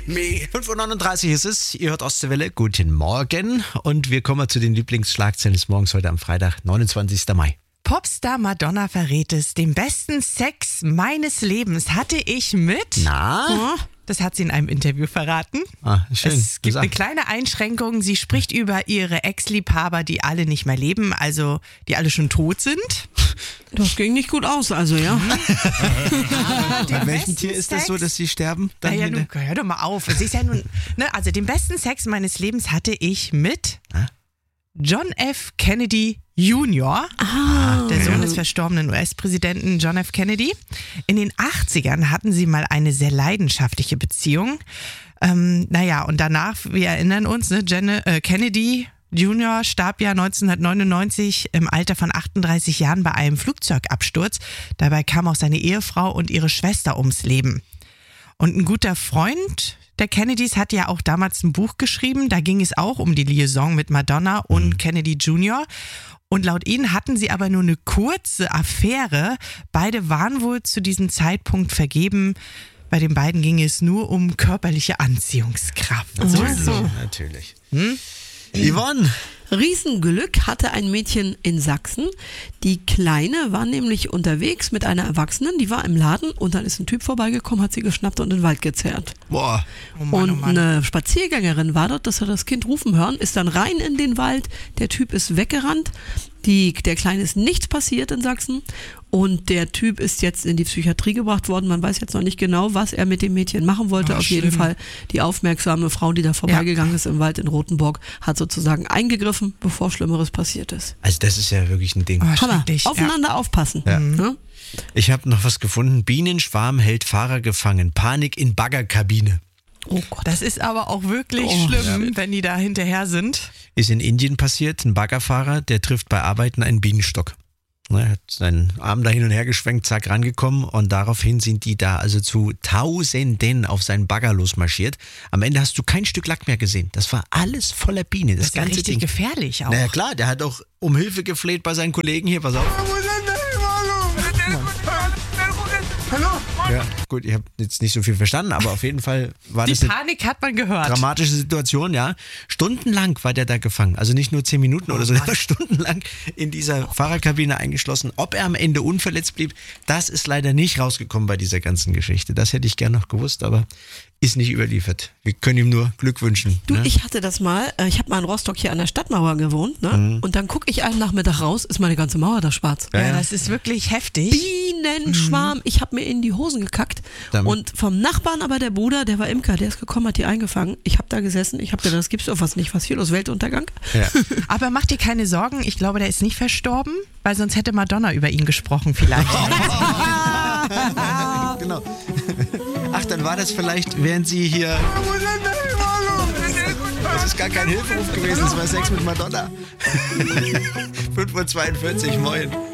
5:39 Uhr ist es, ihr hört Ostseewelle, guten Morgen und wir kommen zu den Lieblingsschlagzeilen des Morgens heute am Freitag, 29. Mai. Popstar Madonna verrät es, den besten Sex meines Lebens hatte ich mit... Na? Das hat sie in einem Interview verraten. Schön. Es gibt eine kleine Einschränkung. Sie spricht über ihre Ex-Liebhaber, die alle nicht mehr leben, also die alle schon tot sind. Das ging nicht gut aus, also ja. Bei welchem Tier ist das so, dass sie sterben? Naja, nun, hör doch mal auf. Es ist ja nun, also den besten Sex meines Lebens hatte ich mit John F. Kennedy Jr., der Sohn des verstorbenen US-Präsidenten John F. Kennedy. In den 80ern hatten sie mal eine sehr leidenschaftliche Beziehung. Und danach, wir erinnern uns, Kennedy Jr. starb ja 1999 im Alter von 38 Jahren bei einem Flugzeugabsturz. Dabei kam auch seine Ehefrau und ihre Schwester ums Leben. Und ein guter Freund der Kennedys hat ja auch damals ein Buch geschrieben. Da ging es auch um die Liaison mit Madonna und Kennedy Jr. Und laut ihnen hatten sie aber nur eine kurze Affäre. Beide waren wohl zu diesem Zeitpunkt vergeben. Bei den beiden ging es nur um körperliche Anziehungskraft. So. Natürlich. Yvonne. Riesenglück hatte ein Mädchen in Sachsen. Die Kleine war nämlich unterwegs mit einer Erwachsenen, die war im Laden und dann ist ein Typ vorbeigekommen, hat sie geschnappt und in den Wald gezerrt. Boah. Oh Mann, Und eine Spaziergängerin war dort, das hat das Kind rufen hören, ist dann rein in den Wald, der Typ ist weggerannt, der Kleine ist nichts passiert in Sachsen und der Typ ist jetzt in die Psychiatrie gebracht worden. Man weiß jetzt noch nicht genau, was er mit dem Mädchen machen wollte. Auf jeden Fall die aufmerksame Frau, die da vorbeigegangen ist im Wald in Rotenburg, hat sozusagen eingegriffen, bevor Schlimmeres passiert ist. Also das ist ja wirklich ein Ding. Hammer. Aufeinander aufpassen. Ja. Ja? Ich habe noch was gefunden. Bienenschwarm hält Fahrer gefangen. Panik in Baggerkabine. Oh Gott. Das ist aber auch wirklich schlimm, wenn die da hinterher sind. Ist in Indien passiert. Ein Baggerfahrer, der trifft bei Arbeiten einen Bienenstock. Er hat seinen Arm da hin und her geschwenkt, zack, rangekommen und daraufhin sind die da also zu Tausenden auf seinen Bagger losmarschiert. Am Ende hast du kein Stück Lack mehr gesehen. Das war alles voller Biene. Das ist ja ganze richtig Ding. Gefährlich auch. Naja klar, der hat auch um Hilfe gefleht bei seinen Kollegen hier. Pass auf. Ja, gut, ich habe jetzt nicht so viel verstanden, aber auf jeden Fall war Die das eine Panik hat man gehört. dramatische Situation, ja. Stundenlang war der da gefangen, also nicht nur 10 Minuten oder so, der war stundenlang in dieser Fahrerkabine eingeschlossen. Ob er am Ende unverletzt blieb, das ist leider nicht rausgekommen bei dieser ganzen Geschichte. Das hätte ich gern noch gewusst, aber ist nicht überliefert. Wir können ihm nur Glück wünschen. Du, ne? ich hatte das mal, ich habe mal in Rostock hier an der Stadtmauer gewohnt, ne? Und dann gucke ich einen Nachmittag raus, ist meine ganze Mauer da schwarz. Ja, das ist wirklich heftig. Bienenschwarm, ich habe mir in die Hosen gekackt. Und vom Nachbarn aber der Bruder, der war Imker, der ist gekommen, hat die eingefangen. Ich habe da gesessen, ich habe gedacht, das gibt's doch was nicht, was hier los, Weltuntergang. Ja. Aber mach dir keine Sorgen, ich glaube, der ist nicht verstorben, weil sonst hätte Madonna über ihn gesprochen vielleicht. Genau. Ach, dann war das vielleicht, während sie hier... Das ist gar kein Hilferuf gewesen, das war Sex mit Madonna. 5:42 Uhr, moin.